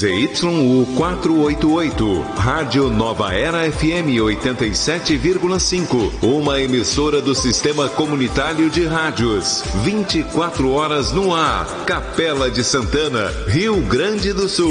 ZYU 488, Rádio Nova Era FM 87,5, uma emissora do Sistema Comunitário de Rádios, 24 horas no ar, Capela de Santana, Rio Grande do Sul.